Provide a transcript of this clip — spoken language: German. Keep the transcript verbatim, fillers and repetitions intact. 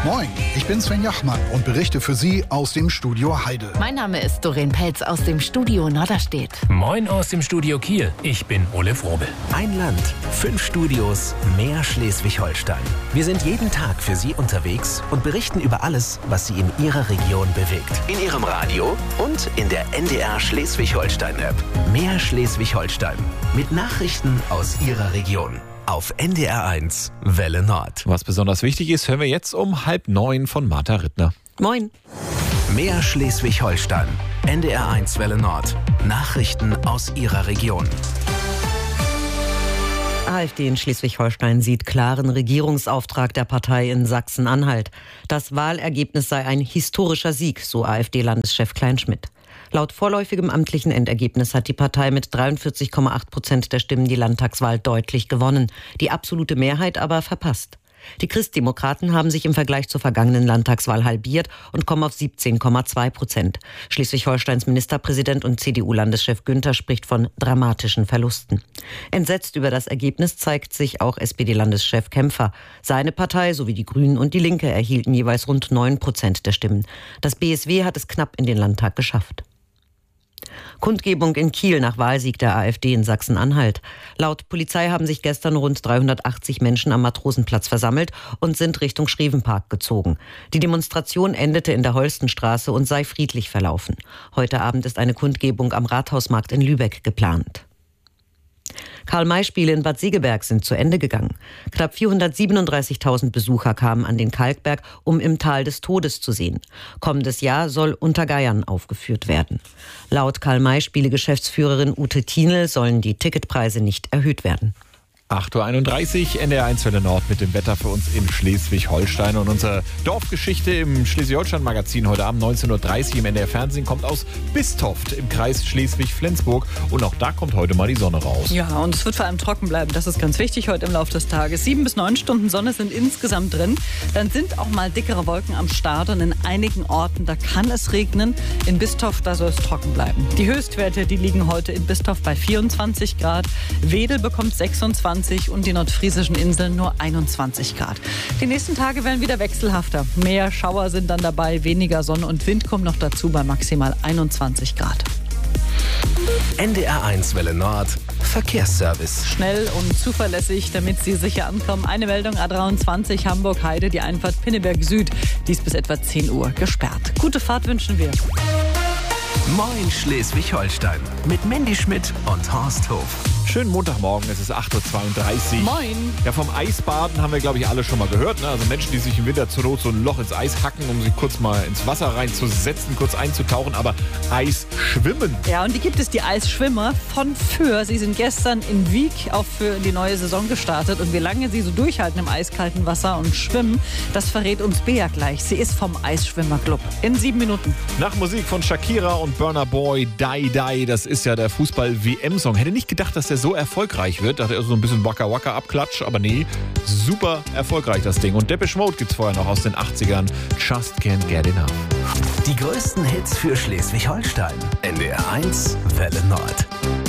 Moin, ich bin Sven Jachmann und berichte für Sie aus dem Studio Heide. Mein Name ist Doreen Pelz aus dem Studio Norderstedt. Moin aus dem Studio Kiel, ich bin Ole Frobel. Ein Land, fünf Studios, mehr Schleswig-Holstein. Wir sind jeden Tag für Sie unterwegs und berichten über alles, was Sie in Ihrer Region bewegt. In Ihrem Radio und in der N D R Schleswig-Holstein-App. Mehr Schleswig-Holstein mit Nachrichten aus Ihrer Region. Auf N D R eins Welle Nord. Was besonders wichtig ist, hören wir jetzt um halb neun von Martha Rittner. Moin. Mehr Schleswig-Holstein. N D R eins Welle Nord. Nachrichten aus Ihrer Region. AfD in Schleswig-Holstein sieht klaren Regierungsauftrag der Partei in Sachsen-Anhalt. Das Wahlergebnis sei ein historischer Sieg, so AfD-Landeschef Kleinschmidt. Laut vorläufigem amtlichen Endergebnis hat die Partei mit dreiundvierzig Komma acht Prozent der Stimmen die Landtagswahl deutlich gewonnen, die absolute Mehrheit aber verpasst. Die Christdemokraten haben sich im Vergleich zur vergangenen Landtagswahl halbiert und kommen auf siebzehn Komma zwei Prozent. Schleswig-Holsteins Ministerpräsident und C D U-Landeschef Günther spricht von dramatischen Verlusten. Entsetzt über das Ergebnis zeigt sich auch S P D-Landeschef Kämpfer. Seine Partei sowie die Grünen und die Linke erhielten jeweils rund neun Prozent der Stimmen. Das B S W hat es knapp in den Landtag geschafft. Kundgebung in Kiel nach Wahlsieg der AfD in Sachsen-Anhalt. Laut Polizei haben sich gestern rund dreihundertachtzig Menschen am Matrosenplatz versammelt und sind Richtung Schrevenpark gezogen. Die Demonstration endete in der Holstenstraße und sei friedlich verlaufen. Heute Abend ist eine Kundgebung am Rathausmarkt in Lübeck geplant. Karl-May-Spiele in Bad Segeberg sind zu Ende gegangen. Knapp vierhundertsiebenunddreißigtausend Besucher kamen an den Kalkberg, um im Tal des Todes zu sehen. Kommendes Jahr soll Untergeiern aufgeführt werden. Laut Karl-May-Spiele-Geschäftsführerin Ute Thienel sollen die Ticketpreise nicht erhöht werden. acht Uhr einunddreißig, N D R eins Welle Nord mit dem Wetter für uns in Schleswig-Holstein. Und unsere Dorfgeschichte im Schleswig-Holstein-Magazin heute Abend neunzehn Uhr dreißig im N D R-Fernsehen kommt aus Bistoft im Kreis Schleswig-Flensburg. Und auch da kommt heute mal die Sonne raus. Ja, und es wird vor allem trocken bleiben. Das ist ganz wichtig heute im Laufe des Tages. Sieben bis neun Stunden Sonne sind insgesamt drin. Dann sind auch mal dickere Wolken am Start und in einigen Orten, da kann es regnen. In Bistoft, da soll es trocken bleiben. Die Höchstwerte, die liegen heute in Bistoft bei vierundzwanzig Grad. Wedel bekommt sechsundzwanzig und die nordfriesischen Inseln nur einundzwanzig Grad. Die nächsten Tage werden wieder wechselhafter. Mehr Schauer sind dann dabei, weniger Sonne und Wind kommen noch dazu bei maximal einundzwanzig Grad. N D R eins Welle Nord. Verkehrsservice. Schnell und zuverlässig, damit Sie sicher ankommen. Eine Meldung, A dreiundzwanzig Hamburg-Heide, die Einfahrt Pinneberg Süd. Die ist bis etwa zehn Uhr gesperrt. Gute Fahrt wünschen wir. Moin Schleswig-Holstein mit Mandy Schmidt und Horst Hof. Schönen Montagmorgen, es ist acht Uhr zweiunddreißig. Moin. Ja, vom Eisbaden haben wir, glaube ich, alle schon mal gehört. Ne? Also Menschen, die sich im Winter zur Not so ein Loch ins Eis hacken, um sich kurz mal ins Wasser reinzusetzen, kurz einzutauchen. Aber Eisschwimmen. Ja, und die gibt es, die Eisschwimmer von Föhr. Sie sind gestern in Wiek auch für die neue Saison gestartet. Und wie lange sie so durchhalten im eiskalten Wasser und schwimmen, das verrät uns Bea gleich. Sie ist vom Eisschwimmerclub. In sieben Minuten. Nach Musik von Shakira und Burna Boy, Die Die, das ist ja der Fußball-W M-Song. Hätte nicht gedacht, dass der so erfolgreich wird. Da hat er so ein bisschen Waka-Waka-Abklatsch, aber nee, super erfolgreich das Ding. Und Depeche Mode gibt's vorher noch aus den achtzigern. Just Can't Get Enough. Die größten Hits für Schleswig-Holstein. N D R eins Welle Nord.